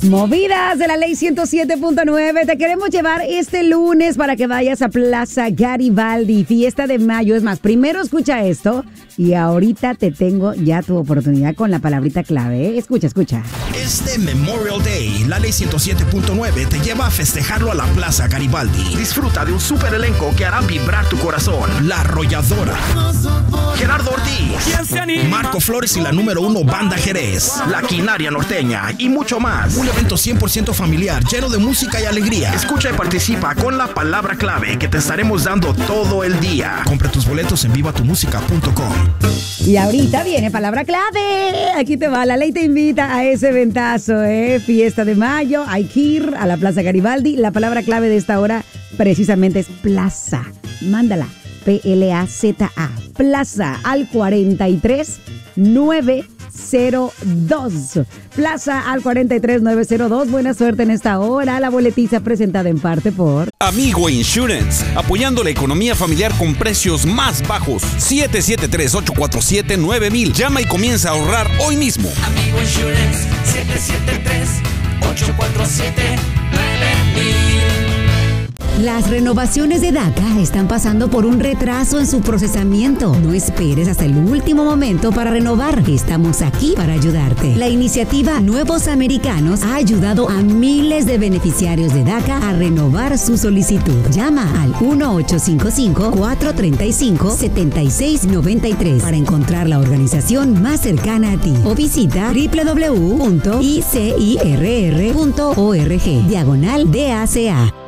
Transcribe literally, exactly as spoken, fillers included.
Movidas de la ley ciento siete punto nueve. Te queremos llevar este lunes para que vayas a Plaza Garibaldi, fiesta de mayo. Es más, primero escucha esto y ahorita te tengo ya tu oportunidad con la palabrita clave, ¿eh? Escucha, escucha. Este Memorial Day, la ley ciento siete punto nueve te lleva a festejarlo a la Plaza Garibaldi. Disfruta de un super elenco que hará vibrar tu corazón. La Arrolladora, Gerardo Ortiz, Marco Flores y la número uno Banda Jerez, La Quinaria Norteña y mucho más. Un evento cien por ciento familiar, lleno de música y alegría. Escucha y participa con la palabra clave que te estaremos dando todo el día. Compra tus boletos en viva tu música punto com. Y ahorita viene palabra clave. Aquí te va, la ley te invita a ese ventazo, ¿eh? Fiesta de mayo, hay que ir a la Plaza Garibaldi. La palabra clave de esta hora precisamente es plaza. Mándala, P L A Z A, plaza al cuarenta y tres nueve cero dos. Plaza al cuarenta y tres nueve cero dos. Buena suerte en esta hora. La boletiza presentada en parte por Amigo Insurance, apoyando la economía familiar con precios más bajos. siete siete tres, ocho cuatro siete, nueve mil. Llama y comienza a ahorrar hoy mismo. Amigo Insurance, siete siete tres, ocho cuatro siete, nueve mil. Las renovaciones de DACA están pasando por un retraso en su procesamiento. No esperes hasta el último momento para renovar. Estamos aquí para ayudarte. La iniciativa Nuevos Americanos ha ayudado a miles de beneficiarios de DACA a renovar su solicitud. Llama al uno ocho cinco cinco, cuatro tres cinco, siete seis nueve tres para encontrar la organización más cercana a ti o visita w w w punto i c i r r punto org diagonal D A C A.